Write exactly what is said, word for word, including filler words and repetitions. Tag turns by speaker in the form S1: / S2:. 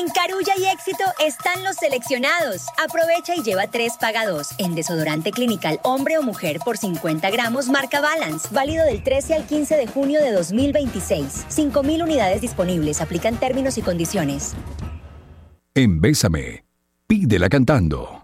S1: En Carulla y Éxito están los seleccionados. Aprovecha y lleva tres paga dos en desodorante Clinical hombre o mujer por cincuenta gramos marca Balance. Válido del trece al quince de junio de dos mil veintiséis. cinco mil unidades disponibles. Aplican términos y condiciones.
S2: En Bésame, pídela cantando.